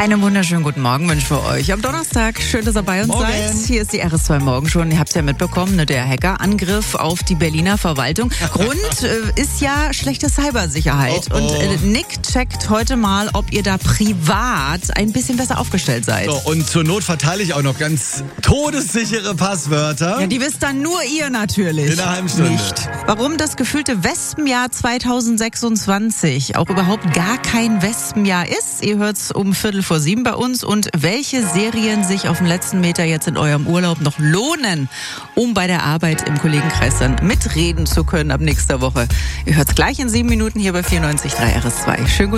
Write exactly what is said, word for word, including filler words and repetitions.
Einen wunderschönen guten Morgen wünsche ich für euch am Donnerstag. Schön, dass ihr bei uns Morgen. seid. Hier ist die R S zwei Morgen schon. Ihr habt es ja mitbekommen, ne, der Hackerangriff auf die Berliner Verwaltung. Grund äh, ist ja schlechte Cybersicherheit. Oh, oh. Und äh, Nick checkt heute mal, ob ihr da privat ein bisschen besser aufgestellt seid. So, und zur Not verteile ich auch noch ganz todessichere Passwörter. Ja, die wisst dann nur ihr natürlich. In einer halben Stunde. Nicht. Warum das gefühlte Wespenjahr zweitausendsechsundzwanzig auch überhaupt gar kein Wespenjahr ist, ihr hört's um Viertel vor sieben bei uns. Und welche Serien sich auf den letzten Meter jetzt in eurem Urlaub noch lohnen, um bei der Arbeit im Kollegenkreis dann mitreden zu können ab nächster Woche. Ihr hört's gleich in sieben Minuten hier bei vierundneunzig Komma drei R S zwei. Schönen guten